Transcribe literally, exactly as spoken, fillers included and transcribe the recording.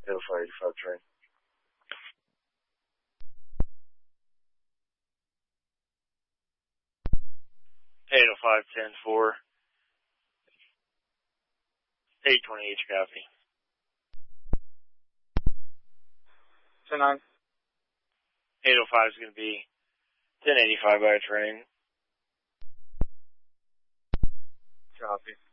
eight oh five eighty-five train. eight oh five ten four. eight twenty-eight, copy. ten nine. eight oh five is going to be ten eighty-five by train. Copy.